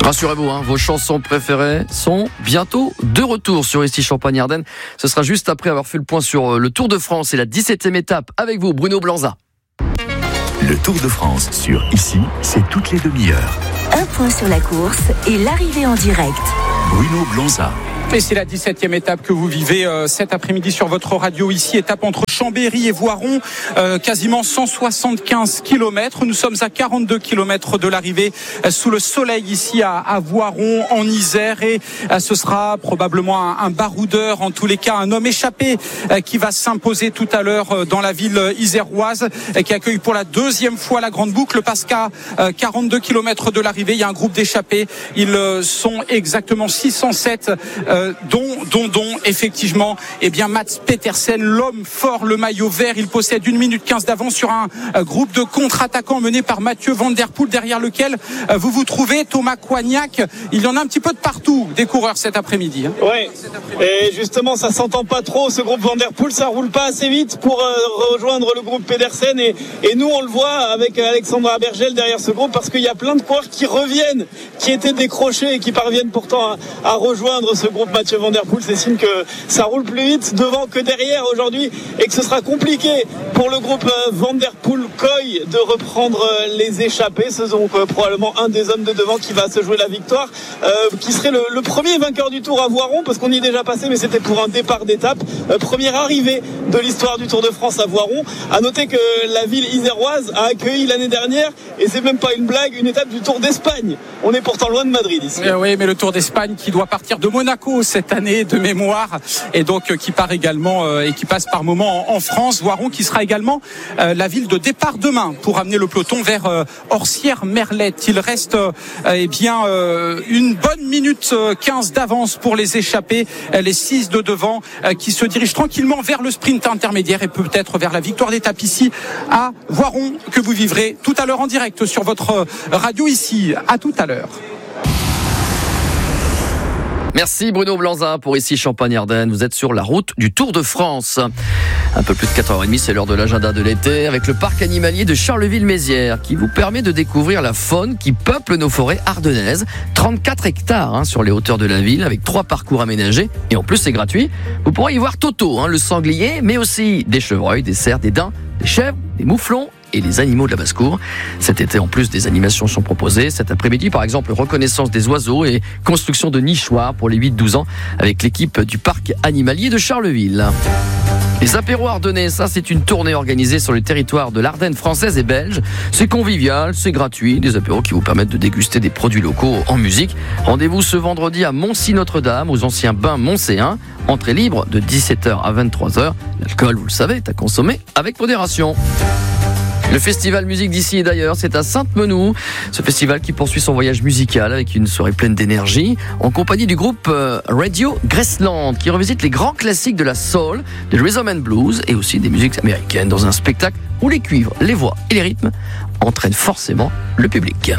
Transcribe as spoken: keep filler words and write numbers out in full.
Rassurez-vous, hein, vos chansons préférées sont bientôt de retour sur Ici Champagne-Ardenne. Ce sera juste après avoir fait le point sur le Tour de France et la dix-septième étape avec vous, Bruno Blanza. Le Tour de France sur Ici, c'est toutes les demi-heures. Un point sur la course et l'arrivée en direct. Bruno Blanza. Et c'est la dix-septième étape que vous vivez euh, cet après-midi sur votre radio ici, étape entre Chambéry et Voiron, euh, quasiment cent soixante-quinze kilomètres. Nous sommes à quarante-deux kilomètres de l'arrivée euh, sous le soleil ici à, à Voiron, en Isère, et euh, ce sera probablement un, un baroudeur, en tous les cas un homme échappé euh, qui va s'imposer tout à l'heure euh, dans la ville iséroise, euh, qui accueille pour la deuxième fois la Grande Boucle, parce qu'à euh, quarante-deux kilomètres de l'arrivée, il y a un groupe d'échappés. Ils euh, sont exactement six cent sept, euh, dont, dont, dont effectivement, eh bien Mats Petersen, l'homme fort, le maillot vert. Il possède une minute quinze d'avance sur un euh, groupe de contre-attaquants mené par Mathieu Van Der Poel, derrière lequel euh, vous vous trouvez, Thomas Coignac. Il y en a un petit peu de partout des coureurs cet après-midi. Hein. Oui, et justement ça s'entend pas trop, ce groupe Van Der Poel, ça roule pas assez vite pour euh, rejoindre le groupe Pedersen, et, et nous on le voit avec Alexandra Bergel derrière ce groupe, parce qu'il y a plein de coureurs qui reviennent, qui étaient décrochés et qui parviennent pourtant à, à rejoindre ce groupe Mathieu Van Der Poel. C'est signe que ça roule plus vite devant que derrière aujourd'hui, et que ce sera compliqué pour le groupe Van Der Poel-Koy de reprendre les échappés. C'est donc probablement un des hommes de devant qui va se jouer la victoire, euh, qui serait le, le premier vainqueur du Tour à Voiron, parce qu'on y est déjà passé, mais c'était pour un départ d'étape. Euh, première arrivée de l'histoire du Tour de France à Voiron. À noter que la ville iséroise a accueilli l'année dernière, et c'est même pas une blague, une étape du Tour d'Espagne. On est pourtant loin de Madrid ici. Euh, oui, mais le Tour d'Espagne qui doit partir de Monaco cette année de mémoire, et donc euh, qui part également euh, et qui passe par moment en, en France. Voiron qui sera également euh, la ville de départ demain pour amener le peloton vers euh, Orsières-Merlette. Il reste euh, eh bien euh, une bonne minute euh, quinze d'avance pour les échappés, euh, les six de devant euh, qui se dirigent tranquillement vers le sprint intermédiaire et peut-être vers la victoire d'étape ici à Voiron, que vous vivrez tout à l'heure en direct sur votre radio ici. À tout à l'heure. Merci Bruno Blanza pour Ici Champagne-Ardenne. Vous êtes sur la route du Tour de France. Un peu plus de quatre heures trente, c'est l'heure de l'agenda de l'été avec le parc animalier de Charleville-Mézières qui vous permet de découvrir la faune qui peuple nos forêts ardennaises. trente-quatre hectares hein, sur les hauteurs de la ville avec trois parcours aménagés et en plus c'est gratuit. Vous pourrez y voir Toto, hein, le sanglier, mais aussi des chevreuils, des cerfs, des daims, des chèvres, des mouflons et les animaux de la basse-cour. Cet été, en plus, des animations sont proposées. Cet après-midi, par exemple, reconnaissance des oiseaux et construction de nichoirs pour les huit douze ans avec l'équipe du parc animalier de Charleville. Les apéros ardennais, ça c'est une tournée organisée sur le territoire de l'Ardenne française et belge. C'est convivial, c'est gratuit, des apéros qui vous permettent de déguster des produits locaux en musique. Rendez-vous ce vendredi à Moncy-Notre-Dame, aux anciens bains Montséens. Entrée libre de dix-sept heures à vingt-trois heures. L'alcool, vous le savez, est à consommer avec modération. Le festival musique d'ici et d'ailleurs, c'est à Sainte-Menou. Ce festival qui poursuit son voyage musical avec une soirée pleine d'énergie, en compagnie du groupe Radio Graceland, qui revisite les grands classiques de la soul, du rhythm and blues et aussi des musiques américaines dans un spectacle où les cuivres, les voix et les rythmes entraînent forcément le public.